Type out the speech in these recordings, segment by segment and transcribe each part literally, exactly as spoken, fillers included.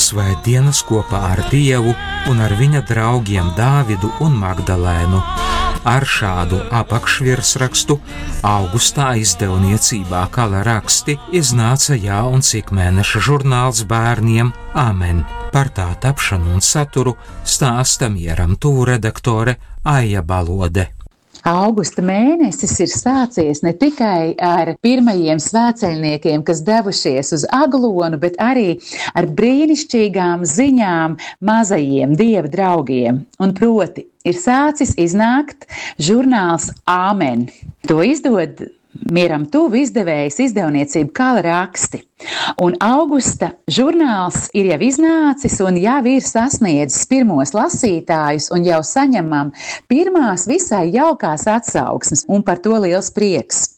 svētdienas kopā ar Dievu un ar viņa draugiem Dāvidu un Magdalēnu. Ar šādu apakšvirsrakstu augustā izdevniecībā Kala raksti iznāca jauns ikmēneša žurnāls bērniem Āmen. Par tā tapšanu un saturu stāsta Mieram Tū redaktore Aija Balode. Augusta mēnesis ir sācies ne tikai ar pirmajiem svētceļniekiem, kas devušies uz Aglonu, bet arī ar brīnišķīgām ziņām mazajiem Dieva draugiem. Un proti ir sācis iznākt žurnāls Āmen. To izdod Mieram Tū izdevējs izdevniecība Kala raksti. Un augusta žurnāls ir jau iznācis un jau ir sasniedzis pirmos lasītājus un jau saņemam pirmās visai jaukās atsauksmes, un par to liels prieks.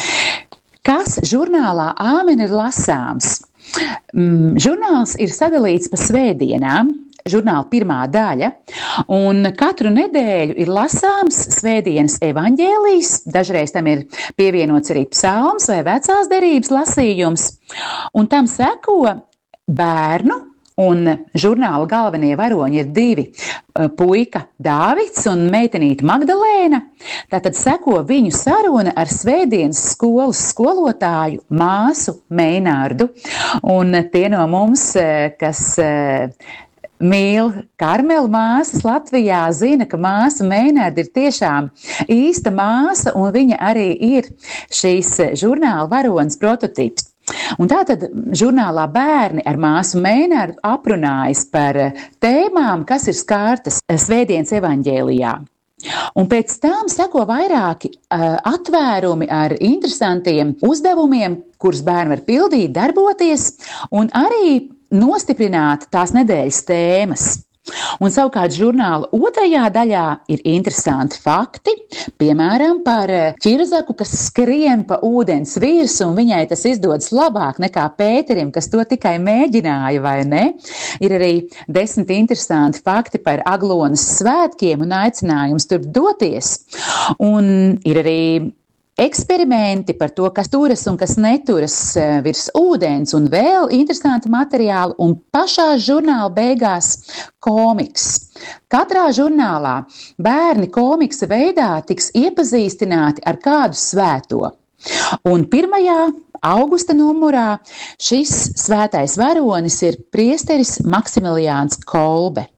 Kas žurnālā Āmen ir lasāms? Mm, žurnāls ir sadalīts pa svētdienām. Žurnāla pirmā daļa, un katru nedēļu ir lasāms svētdienas evaņģēlijs, dažreiz tam ir pievienots arī psalms vai vecās derības lasījums, un tam seko bērnu, un žurnāla galvenie varoņi ir divi puika Dāvids un meitenīte Magdalēna, tātad seko viņu saruna ar svētdienas skolas skolotāju māsu Meinārdu, un tie no mums, kas mīl Karmelu māsas Latvijā, zina, ka māsa Meinārda ir tiešām īsta māsa, un viņa arī ir šīs žurnāla varonas prototips. Un tātad žurnālā bērni ar māsu Meinārdu aprunājas par tēmām, kas ir skārtas svētdienas evaņģēlijā. Un pēc tam seko vairāki uh, atvērumi ar interesantiem uzdevumiem, kurus bērni var pildīt, darboties, un arī nostiprināt tās nedēļas tēmas. Un savukārt žurnāla otrajā daļā ir interesanti fakti, piemēram, par ķirzaku, kas skrien pa ūdens virsmu, un viņai tas izdodas labāk nekā Pēterim, kas to tikai mēģināja, vai ne? Ir arī desmit interesanti fakti par Aglonas svētkiem un aicinājums tur doties. Un ir arī eksperimenti par to, kas turas un kas neturas virs ūdens, un vēl interesanti materiāli, un pašā žurnāla beigās komiks. Katrā žurnālā bērni komiksa veidā tiks iepazīstināti ar kādu svēto. Un pirmajā augusta numurā šis svētais varonis ir priesteris Maksimiliāns Kolbe.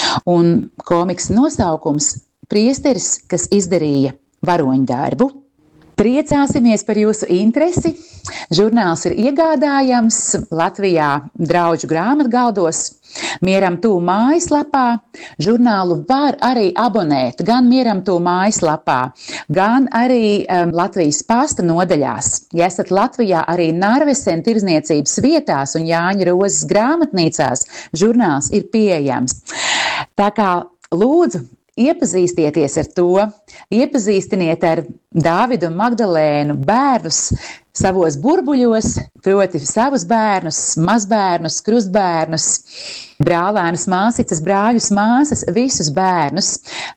Un komiksa nosaukums priesteris, kas izdarīja varoņdarbu. Priecāsimies par jūsu interesi. Žurnāls ir iegādājams Latvijā Draudžu grāmatgaldos, Mieram Tū mājaslapā. Žurnālu var arī abonēt gan Mieram Tū mājaslapā, gan arī um, Latvijas pasta nodaļās. Ja esat Latvijā, arī Narvesen tirdzniecības vietās un Jāņa Rozes grāmatnīcās, žurnāls ir pieejams. Tā kā lūdzu, iepazīstieties ar to, iepazīstiniet ar Dāvidu un Magdalēnu bērnus savos burbuļos, proti savus bērnus, mazbērnus, krustbērnus, brālēnus, māsīcas, brāļus, māsas, visus bērnus.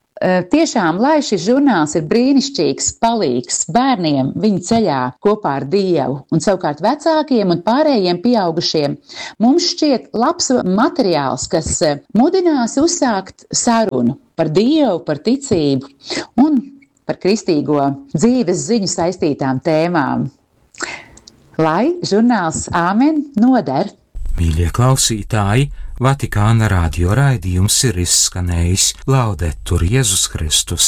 Tiešām, lai šis žurnāls ir brīnišķīgs palīgs bērniem viņu ceļā kopā ar Dievu, un savukārt vecākiem un pārējiem pieaugušiem mums šķiet labs materiāls, kas mudinās uzsākt sarunu par Dievu, par ticību un par kristīgo dzīves ziņu saistītām tēmām. Lai žurnāls Āmen noder! Mīļie klausītāji, Vatikāna radio raidījums ir izskanējis. Laudetur Jēzus Kristus!